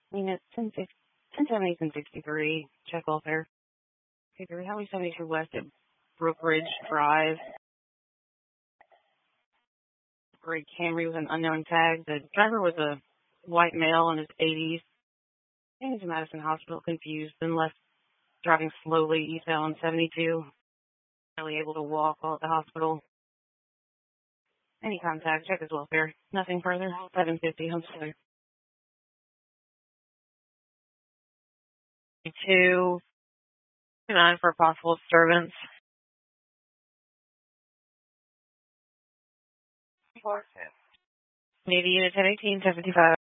Unit 1070 and 63, check welfare. Highway 72 west at Brookridge Drive. Gray Camry with an unknown tag. The driver was a white male in his 80s. Taken to Madison Hospital, confused, then left driving slowly eastbound 72. Barely able to walk while at the hospital. Any contact, check his welfare. Nothing further. 750, home clear. 229 for possible disturbance. Navy Unit 1018, 1055.